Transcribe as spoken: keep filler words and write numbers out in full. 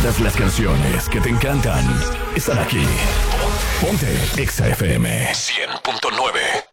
Todas las canciones que te encantan están aquí. Ponte Exa F M cien punto nueve.